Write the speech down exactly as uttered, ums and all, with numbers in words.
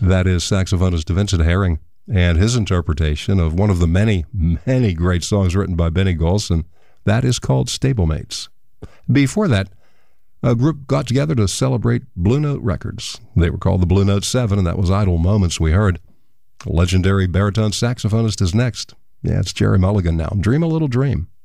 That is saxophonist Vincent Herring and his interpretation of one of the many, many great songs written by Benny Golson. That is called Stablemates. Before that, a group got together to celebrate Blue Note Records. They were called the Blue Note Seven, and that was Idle Moments we heard. Legendary baritone saxophonist is next. Yeah, it's Jerry Mulligan now. Dream a Little Dream.